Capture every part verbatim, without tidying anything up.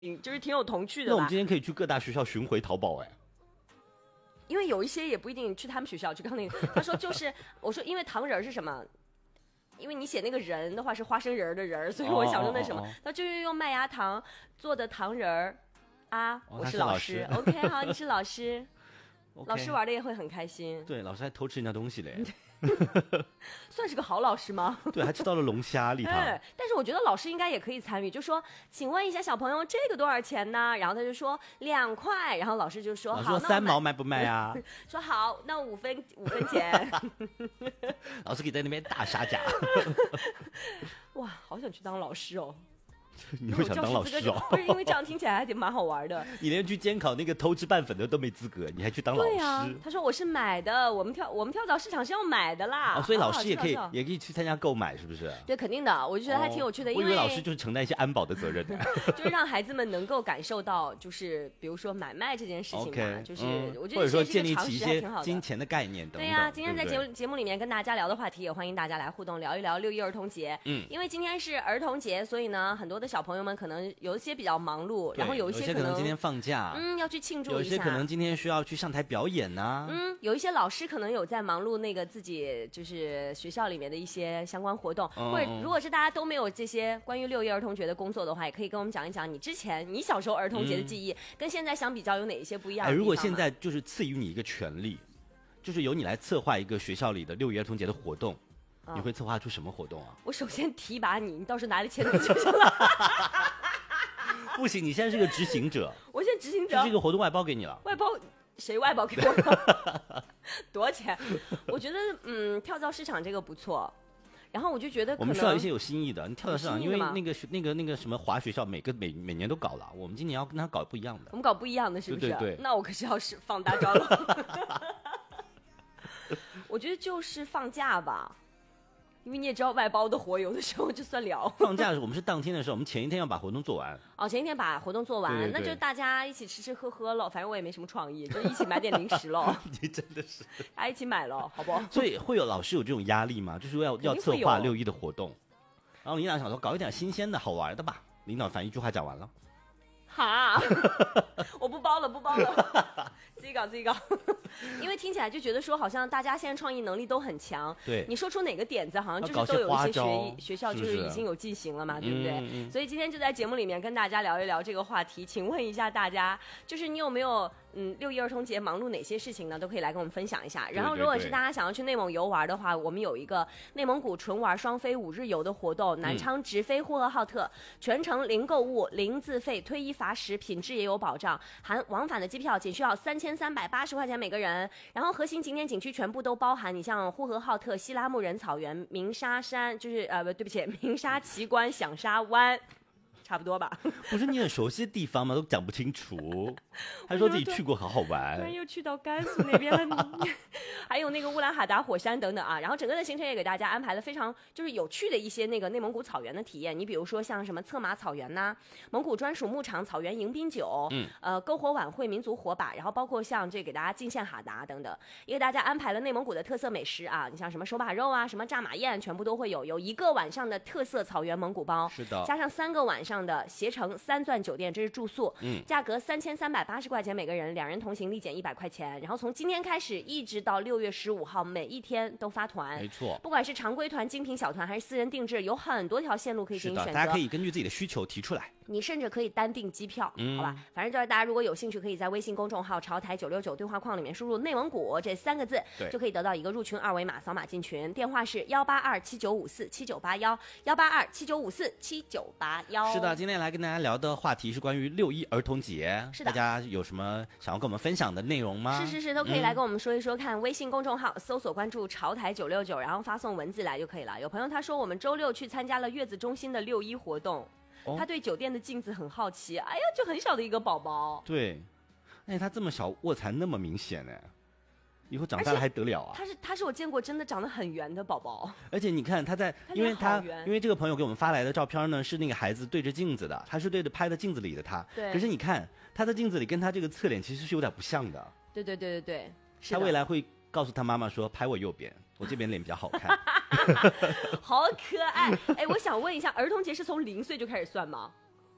就是挺有童趣的吧。 那我们今天可以去各大学校巡回淘宝哎。 因为有一些也不一定去他们学校，就刚那个他说就是我说因为糖人是什么？因为你写那个人的话是花生仁的人，所以我想说那什么，他、哦哦哦、就是用麦芽糖做的糖人儿啊、哦。我是老师 ，OK， 好，你是老师，老师玩的也会很开心。 对，老师还偷吃人家东西嘞。 算是个好老师吗？ 对，还吃到了龙虾礼堂、 哎。但是我觉得老师应该也可以参与，就说，请问一下小朋友，这个多少钱呢？然后他就说两块，然后老师就说， 老师说三毛卖不卖啊？ 说好，那五分五分钱。 老师可以在那边大杀价。 哇，好想去当老师哦。 你会想当老师哦？ 不是，因为这样听起来还挺蛮好玩的。 你连去监考那个偷吃拌粉的都没资格，你还去当老师？ 对啊，他说我是买的，我们跳我们跳蚤市场是要买的啦。 哦，所以老师也可以、哦、也可以去参加购买，是不是？ 对，肯定的。我就觉得还挺有趣的，哦、因为我以为老师就是承担一些安保的责任的。 就是让孩子们能够感受到，就是比如说买卖这件事情嘛， okay, 就是、 嗯、 我觉得或者说建立起一些金钱的概念等等。 对呀、啊，今天在节目节目里面跟大家聊的话题，也欢迎大家来互动聊一聊六一儿童节。 嗯， 因为今天是儿童节，所以呢，很多的小朋友们可能有一些比较忙碌，然后有一些可能今天放假， 嗯，要去庆祝一下。 有一些可能今天需要去上台表演呐、啊。 嗯，有一些老师可能有在忙碌那个自己就是学校里面的一些相关活动， 嗯、 或者如果是大家都没有这些关于六一儿童节的工作的话，也可以跟我们讲一讲你之前你小时候儿童节的记忆、嗯、跟现在相比较有哪一些不一样的地方、 哎、如果现在就是赐予你一个权利，就是由你来策划一个学校里的六一儿童节的活动。你会策划出什么活动啊？ 我首先提拔你，你到时候拿着签子就行了。 不行，你现在是个执行者。 我现在执行者， 这个活动外包给你了。 外包谁外包给我了？多少钱？我觉得嗯，跳蚤市场这个不错。然后我就觉得可能我们需要一些有新意的。你跳蚤市场，因为那个那个那个什么华学校每个每每年都搞了，我们今年要跟他搞不一样的。 我们搞不一样的，是不是？ 对对对。 那我可是要是放大招了。我觉得就是放假吧。因为你也知道外包的活有的时候就算了。 放假的时候我们是当天的时候，我们前一天要把活动做完。 哦，前一天把活动做完， 对对对， 那就大家一起吃吃喝喝了。反正我也没什么创意，就一起买点零食了。 你真的是， 大家一起买了，好不好？ 所以会有老师有这种压力吗？就是要要策划六一的活动，然后领导想说搞一点新鲜的好玩的吧。领导反正一句话讲完了。 哈，我不包了，不包了，自己搞自己搞。因为听起来就觉得说，好像大家现在创意能力都很强。 对， 你说出哪个点子，好像就是都有一些学学校就是已经有进行了嘛， 是是对不对、 嗯嗯？ 所以今天就在节目里面跟大家聊一聊这个话题。请问一下大家，就是你有没有嗯六一儿童节忙碌哪些事情呢？都可以来跟我们分享一下。然后，如果是大家想要去内蒙游玩的话，我们有一个内蒙古纯玩双飞五日游的活动，南昌直飞呼和浩特，嗯、全程零购物、零自费，退一罚十，品质也有保障，含往返的机票仅需要三千三百八十块钱每个人。然后核心景点景区全部都包含，你像呼和浩特西拉木仁草原、鸣沙山，就是呃不对不起，鸣沙奇观、响沙湾。差不多吧。 不是你很熟悉的地方吗？都讲不清楚，还说自己去过好好玩。 突然又去到甘肃那边了，还有那个乌兰哈达火山等等啊。然后整个的行程也给大家安排了非常就是有趣的一些那个内蒙古草原的体验。你比如说像什么策马草原呐、啊，蒙古专属牧场草原迎宾酒， 嗯， 呃，篝火晚会民族火把，然后包括像这给大家进献哈达等等，也给大家安排了内蒙古的特色美食啊，你像什么手把肉啊，什么炸马宴，全部都会有。有一个晚上的特色草原蒙古包， 是的， 加上三个晚上的携程三钻酒店，这是住宿， 嗯， 价格三千三百八十块钱每个人，两人同行立减一百块钱。然后从今天开始一直到六月十五号，每一天都发团， 没错， 不管是常规团、精品小团还是私人定制，有很多条线路可以进行选择。 大家可以根据自己的需求提出来。 你甚至可以单订机票， 嗯， 好吧？反正就是大家如果有兴趣，可以在微信公众号潮台九六九对话框里面输入内蒙古这三个字，就可以得到一个入群二维码，扫码进群。电话是幺八二七九五四七九八幺，幺八二七九五四七九八幺。 是的，今天来跟大家聊的话题是关于六一儿童节， 是的， 大家有什么想要跟我们分享的内容吗？ 是是是，都可以来跟我们说一说看。嗯、微信公众号搜索关注潮台九六九，然后发送文字来就可以了。有朋友他说我们周六去参加了月子中心的六一活动。 哦、 他对酒店的镜子很好奇，哎呀，就很小的一个宝宝。 对，哎，他这么小，卧蚕那么明显呢，以后长大了还得了啊？ 他是他是我见过真的长得很圆的宝宝。 而且你看他在，因为他因为这个朋友给我们发来的照片呢，是那个孩子对着镜子的，他是对着拍的镜子里的他。 对。 可是你看他在镜子里跟他这个侧脸其实是有点不像的。 对对对对对。 他未来会告诉他妈妈说，拍我右边，我这边脸比较好看。 好可爱！哎，我想问一下，儿童节是从零岁就开始算吗？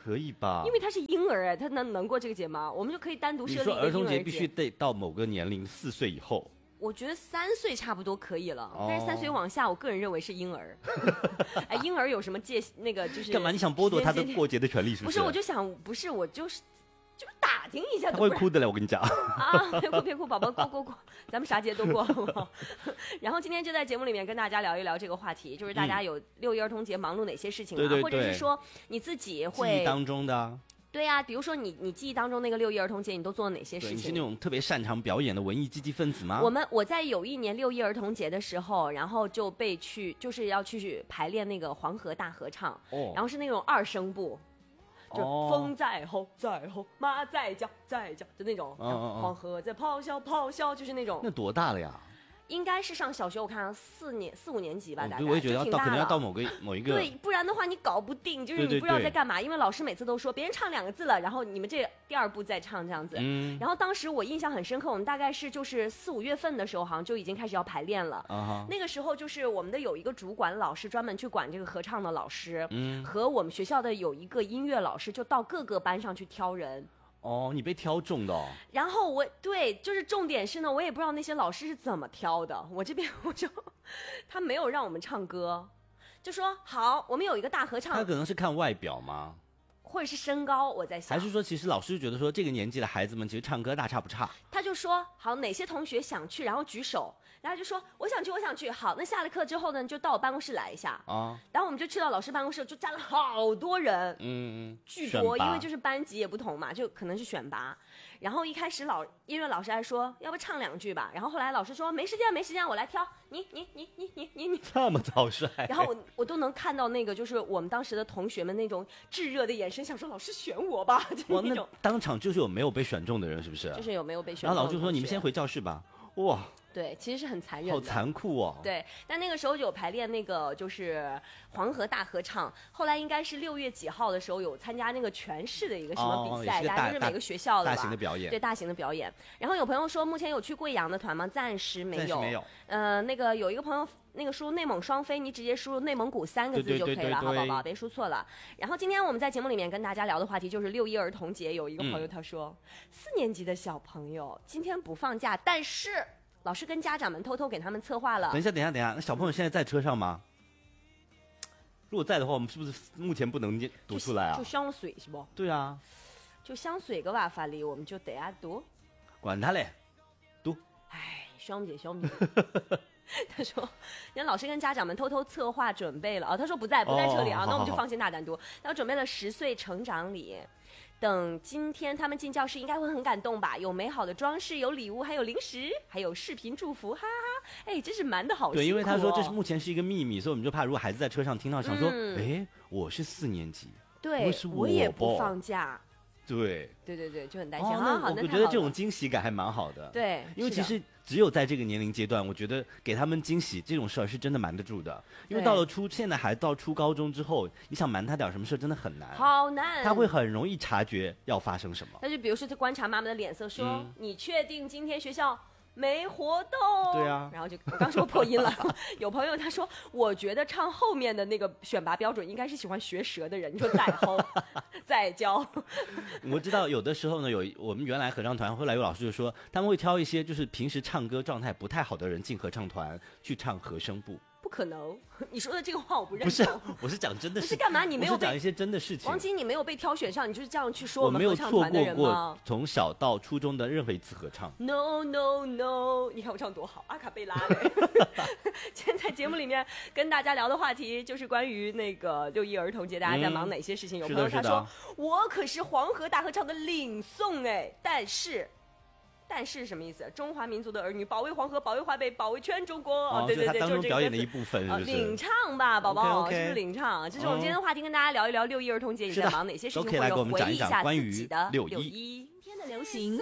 可以吧？ 因为他是婴儿哎，他能能过这个节吗？我们就可以单独设立一个婴儿节。 你说儿童节必须得到某个年龄，四岁以后。 我觉得三岁差不多可以了，哦、但是三岁往下，我个人认为是婴儿。哎，婴儿有什么界那个就是干嘛？你想剥夺他的过节的权利是不是？ 不是，我就想不是，我就是就是打听一下。 他会哭的嘞，我跟你讲。 啊，别哭别哭，宝宝过过过，咱们啥节都过好不好？然后今天就在节目里面跟大家聊一聊这个话题，就是大家有六一儿童节忙碌哪些事情啊？ 对对对， 或者是说你自己会记忆当中的。 对呀、啊，比如说你你记忆当中那个六一儿童节，你都做了哪些事情？ 你是那种特别擅长表演的文艺积极分子吗？ 我们我在有一年六一儿童节的时候，然后就被去就是要去排练那个黄河大合唱，哦、然后是那种二声部，就风在吼在吼，马在叫在叫的那种，哦哦哦黄河在咆哮咆哮，就是那种。 那多大了呀？ 应该是上小学，我看四年四五年级吧，大概。 对，我也觉得要到可能要到某个某一个。 对，不然的话你搞不定，就是你不知道在干嘛，对对对，因为老师每次都说别人唱两个字了，然后你们这第二步再唱这样子。嗯。然后当时我印象很深刻，我们大概是就是四五月份的时候，好像就已经开始要排练了。啊。那个时候就是我们的有一个主管老师专门去管这个合唱的老师，嗯，和我们学校的有一个音乐老师，就到各个班上去挑人。 哦，你被挑中的、哦。 然后我对，就是重点是呢，我也不知道那些老师是怎么挑的。我这边我就，他没有让我们唱歌，就说好，我们有一个大合唱。 他可能是看外表吗？ 或者是身高，我在想。 还是说，其实老师觉得说这个年纪的孩子们其实唱歌大差不差。 他就说好，哪些同学想去，然后举手。然后就说我想去，我想去。好，那下了课之后呢，就到我办公室来一下啊。然后我们就去到老师办公室，就站了好多人，嗯嗯，巨多，因为就是班级也不同嘛，就可能是选拔。然后一开始老音乐老师还说要不唱两句吧，然后后来老师说没时间没时间，我来挑，你你你你你你你这么草率。 然后我我都能看到那个就是我们当时的同学们那种炙热的眼神，想说老师选我吧，就是那种。 那当场就是有没有被选中的人，是不是？ 就是有没有被选中的。 然后老师就说你们先回教室吧。哇。 对，其实是很残忍的， 好残酷哦。 对，但那个时候有排练那个就是黄河大合唱，后来应该是六月几号的时候有参加那个全市的一个什么比赛，大家、哦、就是每个学校的吧， 大型的表演， 对，大型的表演。然后有朋友说目前有去贵阳的团吗？暂时没有， 暂时没有。 呃，那个有一个朋友。那个输入内蒙双飞，你直接输入内蒙古三个字就可以了，对对对对对，好宝宝，别输错了。然后今天我们在节目里面跟大家聊的话题就是六一儿童节。有一个朋友他说，嗯、四年级的小朋友今天不放假，但是老师跟家长们偷偷给他们策划了。 等一下，等一下，等一下，那小朋友现在在车上吗？如果在的话，我们是不是目前不能读出来啊？ 就香水是不？ 对啊， 就香水个办法里，我们就等下读。 管他嘞，读。 哎，小米小米。他说，人家老师跟家长们偷偷策划准备了啊、哦。他说不在不在车里啊，哦、那我们就放心大胆读。然后准备了十岁成长礼，等今天他们进教室应该会很感动吧？有美好的装饰，有礼物，还有零食，还有视频祝福，哈哈！哎，真是瞒得好辛苦、哦。 对，因为他说这是目前是一个秘密，所以我们就怕如果孩子在车上听到，想说，哎、嗯，我是四年级， 对， 是 我, 我也不放假。 对对对对，就很担心。 哦、 好好， 我觉得这种惊喜感还蛮好的。 对， 因为其实只有在这个年龄阶段，我觉得给他们惊喜这种事儿是真的瞒得住的。因为到了初，现在孩子到初高中之后，你想瞒他点什么事真的很难， 好难。 他会很容易察觉要发生什么。 那就比如说，就观察妈妈的脸色，说、嗯、你确定今天学校没活动？ 对啊， 然后就我刚说破音了。有朋友他说，我觉得唱后面的那个选拔标准应该是喜欢学舌的人。你说再吼再教。 我知道有的时候呢，有我们原来合唱团，后来有老师就说他们会挑一些就是平时唱歌状态不太好的人进合唱团去唱和声部。 不可能，你说的这个话我不认同。 不是，我是讲真的事。 不是干嘛？你没有我是讲一些真的事情。 王晶，你没有被挑选上，你就是这样去说我们合唱团的人吗？ 我没有错过过从小到初中的任何一次合唱。 No no no！ 你看我唱多好，阿卡贝拉嘞。今天在节目里面跟大家聊的话题就是关于那个六一儿童节，大家在忙哪些事情？嗯、有朋友他说，我可是黄河大合唱的领诵哎，但是。但是什么意思？中华民族的儿女，保卫黄河，保卫华北，保卫全中国。 哦， 对对对， 就是表演的一部分是不是、哦、 领唱吧，宝宝， okay, okay 是不是领唱？这是我们今天的话题，跟大家聊一聊六一儿童节你在忙哪些事情， 或者回忆一下自己的六一。今天的流行，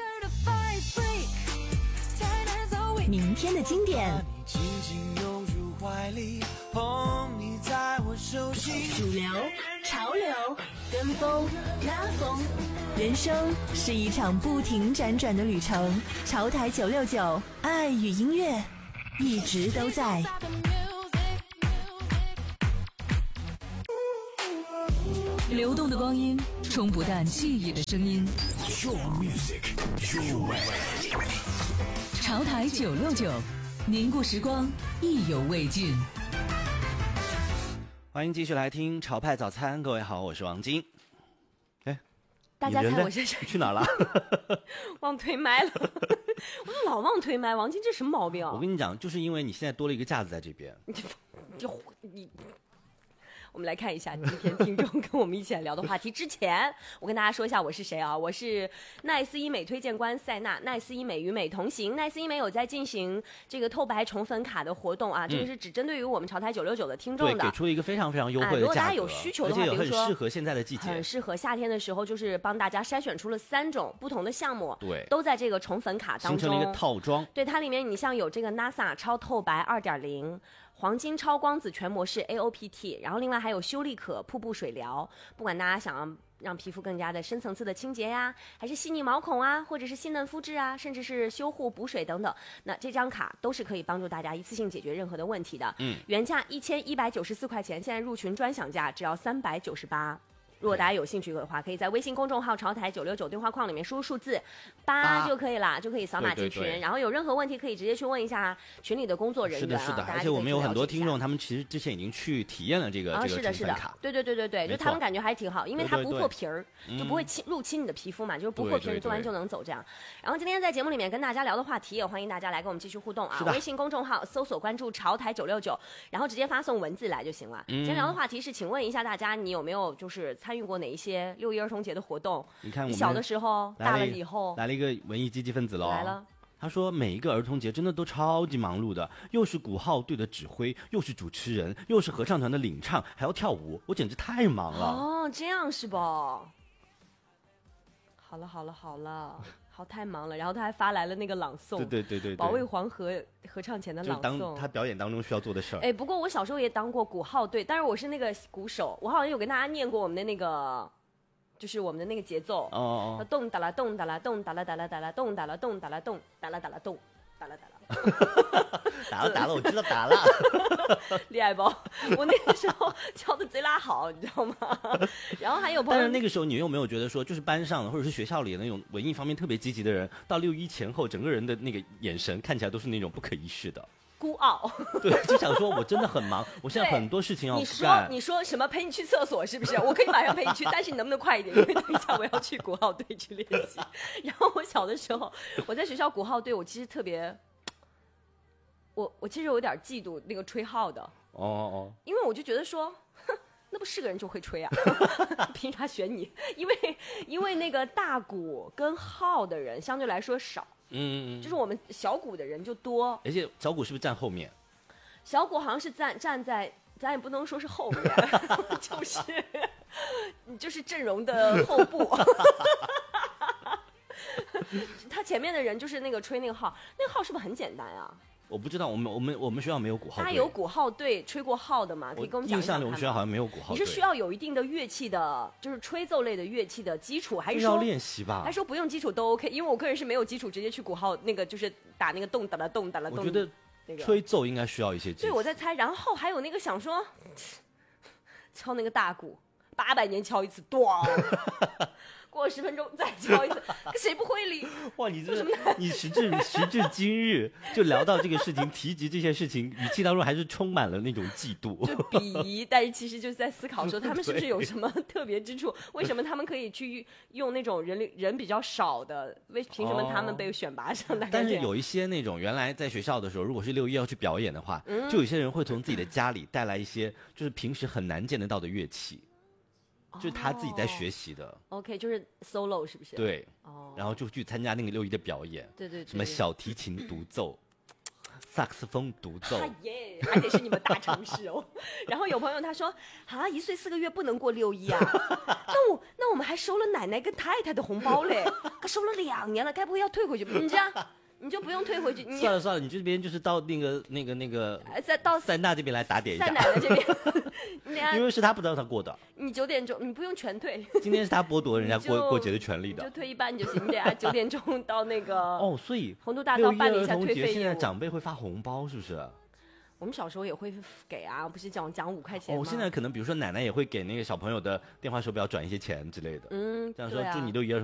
明天的经典，主流、潮流、跟风、拉风。人生是一场不停辗转的旅程，潮台九六九，爱与音乐一直都在。流动的光阴， 冲不淡记忆的声音。潮台九六九，凝固时光，意犹未尽。 欢迎继续来听潮派早餐，各位好，我是王晶。哎， 大家猜我是谁？ 去哪儿了？ 忘推麦了，我就老忘推麦。王晶这什么毛病啊？ 我跟你讲，就是因为你现在多了一个架子在这边。 你就你。我们来看一下今天听众跟我们一起来聊的话题。之前我跟大家说一下我是谁啊？我是奈斯医美推荐官塞娜。奈斯医美与美同行，奈斯医美有在进行这个透白宠粉卡的活动啊，这个是只针对于我们潮台九六九的听众的， 对，给出了一个非常非常优惠的价格。啊、 如果大家有需求的话， 而且也很比如说适合现在的季节， 很适合夏天的时候，就是帮大家筛选出了三种不同的项目， 对， 都在这个宠粉卡当中， 形成了一个套装。 对，它里面你像有这个 N A S A 超透白 二点零。黄金超光子全模式 A O P T， 然后另外还有修丽可瀑布水疗，不管大家想要让皮肤更加的深层次的清洁呀，还是细腻毛孔啊，或者是细嫩肤质啊，甚至是修护补水等等，那这张卡都是可以帮助大家一次性解决任何的问题的。嗯，原价一千一百九十四块钱，现在入群专享价只要三百九十八。如果大家有兴趣的话，可以在微信公众号潮台九六九对话框里面输入数字八就可以啦，就可以扫码进群。对对对，然后有任何问题可以直接去问一下群里的工作人员、啊。 是的，是的，而且我们有很多听众，他们其实之前已经去体验了这个、 啊、 这个宠粉卡。 对对对对对，就他们感觉还挺好，因为它不破皮儿，就不会侵入侵你的皮肤嘛，就是不破皮儿，做完就能走这样。然后今天在节目里面跟大家聊的话题，也欢迎大家来跟我们继续互动啊！微信公众号搜索关注潮台九六九，然后直接发送文字来就行了。嗯、今天聊的话题是，请问一下大家，你有没有就是参与过哪一些六一儿童节的活动？ 你看， 你小的时候，大了以后， 来了一个文艺积极分子喽。 来了， 他说每一个儿童节真的都超级忙碌的，又是鼓号队的指挥，又是主持人，又是合唱团的领唱，还要跳舞，我简直太忙了。 哦，这样是吧？好了好了好了。好，太忙了，然后他还发来了那个朗诵， 对对对 对, 对， 保卫黄河合唱前的朗诵， 就是当他表演当中需要做的事儿。 哎，不过我小时候也当过鼓号队，但是我是那个鼓手，我好像有跟大家念过我们的那个，就是我们的那个节奏，哦哦哦，咚哒啦咚哒啦咚哒啦哒啦哒啦咚哒啦咚哒啦咚哒啦哒啦咚哒啦哒啦。 打了打了，我知道打了， 厉害不？我那个时候教的贼拉好，你知道吗？然后还有朋友， 但是那个时候你有没有觉得说，就是班上的或者是学校里的那种文艺方面特别积极的人，到六一前后，整个人的那个眼神看起来都是那种不可一世的。 孤傲， 对，就想说我真的很忙，我现在很多事情要干。 你说你说什么陪你去厕所是不是？我可以马上陪你去，但是你能不能快一点？因为等一下我要去鼓号队去练习。然后我小的时候，我在学校鼓号队，我其实特别。我我其实有点嫉妒那个吹号的哦哦，因为我就觉得说，哼，那不是个人就会吹啊，凭啥选你？因为因为那个大鼓跟号的人相对来说少，嗯，就是我们小鼓的人就多， 而且小鼓是不是站后面？ 小鼓好像是站站在，咱也不能说是后面，就是就是阵容的后部。他前面的人就是那个吹那个号，那个号是不是很简单啊？ 我不知道，我们我们我们学校没有鼓号队。 大家有鼓号队吹过号的吗？可以跟我们讲一下。 印象里我们学校好像没有鼓号队。 你是需要有一定的乐器的，就是吹奏类的乐器的基础，还是说要练习吧？ 还是说不用基础都 OK？ 因为我个人是没有基础，直接去鼓号那个就是打那个咚哒啦咚哒啦咚。 我觉得吹奏应该需要一些基础。 对，我在猜。然后还有那个想说，敲那个大鼓，八百年敲一次，咣。过十分钟再敲一次，谁不会理？ 哇，你这你时至时至今日就聊到这个事情，提及这些事情，语气当中还是充满了那种嫉妒， 就鄙夷。但是其实就是在思考说，他们是不是有什么特别之处？为什么他们可以去用那种人人比较少的？为凭什么他们被选拔上来？ 但是有一些那种原来在学校的时候，如果是六一要去表演的话，嗯、就有些人会从自己的家里带来一些就是平时很难见得到的乐器。就是他自己在学习的、 oh, ，OK， 就是 solo 是不是？ 对，哦、oh. ，然后就去参加那个六一的表演， 对对对， 什么小提琴独奏、萨克斯风独奏， 耶，还得是你们大城市哦。然后有朋友他说啊，一岁四个月不能过六一啊，那我那我们还收了奶奶跟太太的红包嘞，可收了两年了，该不会要退回去？你这样。你就不用退回去。 算了算了，你这边就是到那个那个那个， 再到塞纳这边来打点一下。 塞奶奶这边， 因为是他不知道他过的。 你九点钟，你不用全退。 今天是他剥夺人家过过节的权利的。 就退一半就行，对啊，九点钟到那个。 哦，所以红都大道办理一下退费业务。 六一儿童节现在长辈会发红包，是不是？ 我们小时候也会给啊，不是讲讲五块钱吗？ 哦，现在可能比如说奶奶也会给那个小朋友的电话手表转一些钱之类的。 嗯， 这样说对啊祝你六一儿童